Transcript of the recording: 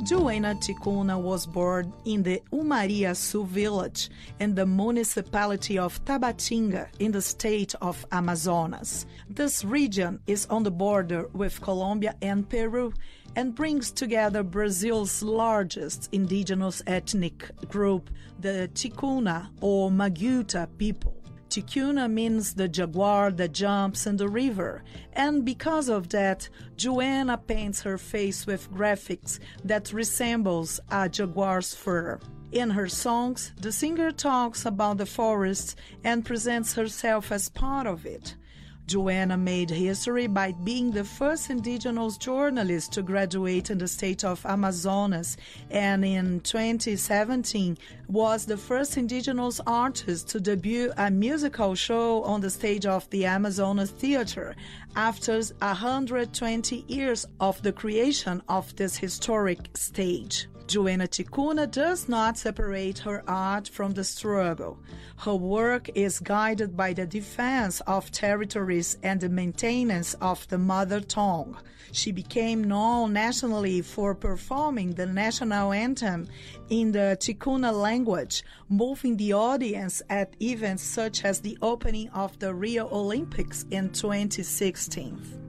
Joana Ticuna was born in the Umariaçu village in the municipality of Tabatinga in the state of Amazonas. This region is on the border with Colombia and Peru and brings together Brazil's largest indigenous ethnic group, the Ticuna or Maguta people. Ticuna means the jaguar that jumps in the river, and because of that, Joana paints her face with graphics that resembles a jaguar's fur. In her songs, the singer talks about the forest and presents herself as part of it. Joana made history by being the first indigenous journalist to graduate in the state of Amazonas, and in 2017 was the first indigenous artist to debut a musical show on the stage of the Amazonas Theater after 120 years of the creation of this historic stage. Joana Ticuna does not separate her art from the struggle. Her work is guided by the defense of territories and the maintenance of the mother tongue. She became known nationally for performing the national anthem in the Ticuna language, moving the audience at events such as the opening of the Rio Olympics in 2016.